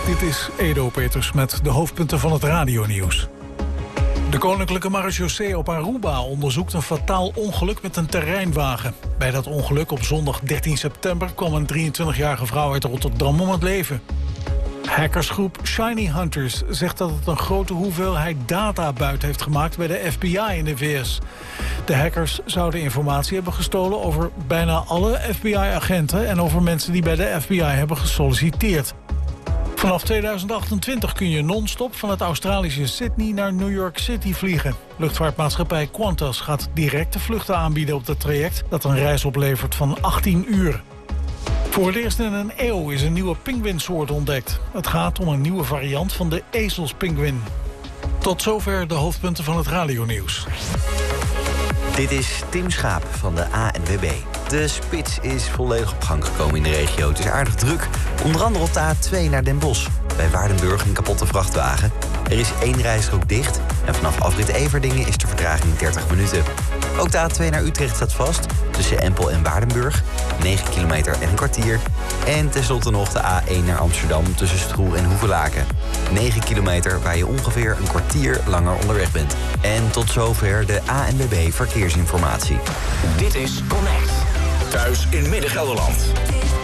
Dit is Edo Peters met de hoofdpunten van het radionieuws. De Koninklijke Marechaussee op Aruba onderzoekt een fataal ongeluk met een terreinwagen. Bij dat ongeluk op zondag 13 september kwam een 23-jarige vrouw uit Rotterdam om het leven. Hackersgroep Shiny Hunters zegt dat het een grote hoeveelheid data buiten heeft gemaakt bij de FBI in de VS. De hackers zouden informatie hebben gestolen over bijna alle FBI-agenten en over mensen die bij de FBI hebben gesolliciteerd. Vanaf 2028 kun je non-stop van het Australische Sydney naar New York City vliegen. Luchtvaartmaatschappij Qantas gaat directe vluchten aanbieden op het traject dat een reis oplevert van 18 uur. Voor het eerst in een eeuw is een nieuwe pinguïnsoort ontdekt. Het gaat om een nieuwe variant van de ezelspinguïn. Tot zover de hoofdpunten van het radionieuws. Dit is Tim Schaap van de ANWB. De spits is volledig op gang gekomen in de regio. Het is aardig druk, onder andere op de A2 naar Den Bosch. Bij Waardenburg een kapotte vrachtwagen. Er is 1 rijstrook dicht en vanaf afrit Everdingen is de vertraging 30 minuten. Ook de A2 naar Utrecht staat vast, tussen Empel en Waardenburg. 9 kilometer en een kwartier. En tenslotte nog de A1 naar Amsterdam tussen Stroe en Hoevelaken. 9 kilometer waar je ongeveer een kwartier langer onderweg bent. En tot zover de ANWB Verkeersinformatie. Dit is Connect. Thuis in Midden-Gelderland.